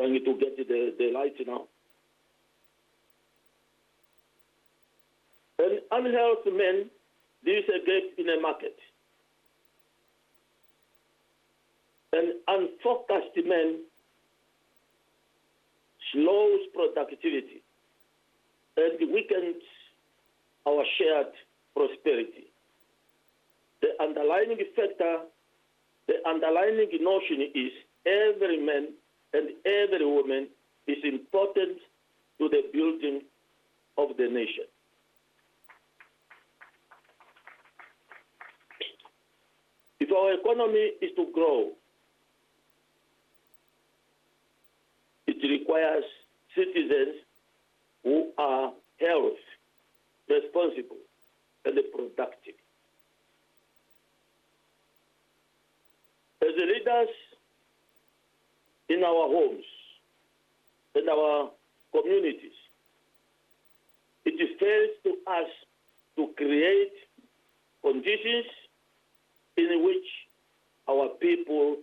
trying to get the light now. An unhealthy man leaves a gap in a market. An unfocused man slows productivity and weakens our shared prosperity. The underlying factor, the underlying notion is every man and every woman is important to the building of the nation. If our economy is to grow, it requires citizens who are healthy, responsible, and productive. As the leaders in our homes and our communities, it is fair to us to create conditions in which our people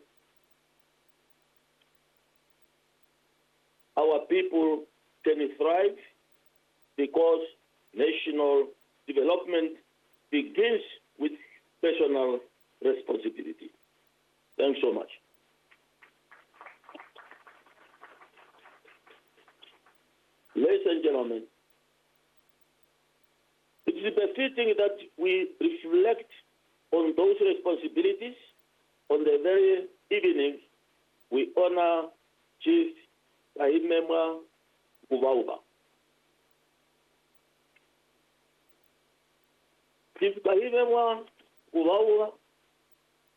can thrive, because national development begins with personal responsibility. Thanks so much. Ladies and gentlemen, it is befitting that we reflect on those responsibilities on the very evening we honor Chief Kahimemwa Guvauba. Chief Kahimemwa Guvauba